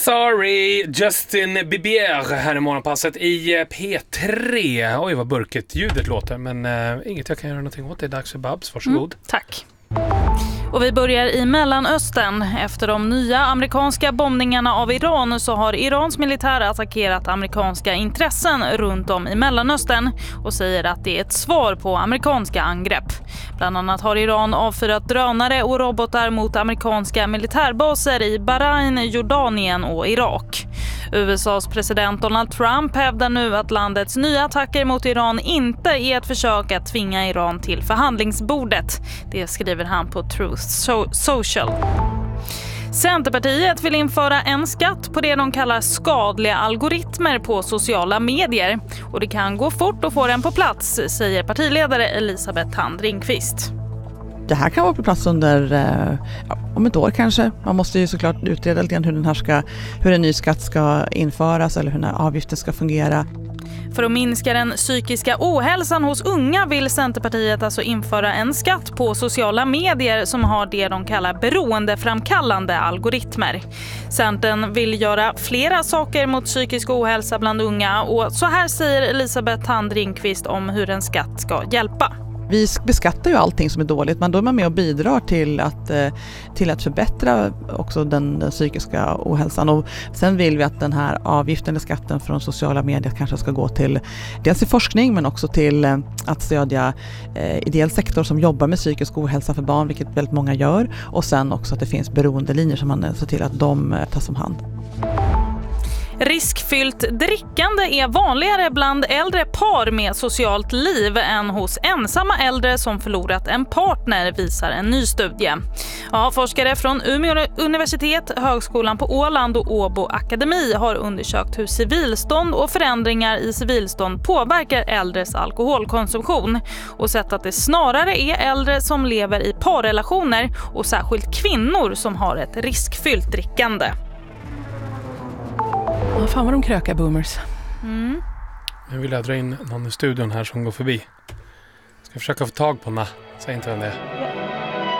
Sorry, Justin Bieber här i morgonpasset i P3. Oj, vad burket ljudet låter, men inget jag kan göra någonting åt. Det är dags för Babs, varsågod. Tack. Och vi börjar i Mellanöstern. Efter de nya amerikanska bombningarna av Iran så har Irans militär attackerat amerikanska intressen runt om i Mellanöstern och säger att det är ett svar på amerikanska angrepp. Bland annat har Iran avfyrat drönare och robotar mot amerikanska militärbaser i Bahrain, Jordanien och Irak. USAs president Donald Trump hävdar nu att landets nya attacker mot Iran inte är ett försök att tvinga Iran till förhandlingsbordet. Det skriver han på Truth Social. Centerpartiet vill införa en skatt på det de kallar skadliga algoritmer på sociala medier. Och det kan gå fort att få den på plats, säger partiledare Elisabeth Thand Ringqvist. Det här kan vara på plats under om ett år kanske. Man måste ju såklart utreda lite grann hur en ny skatt ska införas eller hur den här avgiften ska fungera. För att minska den psykiska ohälsan hos unga vill Centerpartiet alltså införa en skatt på sociala medier som har det de kallar beroendeframkallande algoritmer. Centern vill göra flera saker mot psykisk ohälsa bland unga och så här säger Elisabeth Thand Ringqvist om hur en skatt ska hjälpa. Vi beskattar ju allting som är dåligt, men då är man med och bidrar till att förbättra också den psykiska ohälsan. Och sen vill vi att den här avgiften eller skatten från sociala medier kanske ska gå till dels till forskning men också till att stödja ideell sektor som jobbar med psykisk ohälsa för barn, vilket väldigt många gör. Och sen också att det finns beroendelinjer som man ser till att de tas om hand. Riskfyllt drickande är vanligare bland äldre par med socialt liv än hos ensamma äldre som förlorat en partner, visar en ny studie. Ja, forskare från Umeå universitet, Högskolan på Åland och Åbo Akademi har undersökt hur civilstånd och förändringar i civilstånd påverkar äldres alkoholkonsumtion och sett att det snarare är äldre som lever i parrelationer och särskilt kvinnor som har ett riskfyllt drickande. Ja, fan vad de krökar, boomers. Nu vill jag dra in någon i studion här som går förbi. Ska försöka få tag på Säg inte vem det är.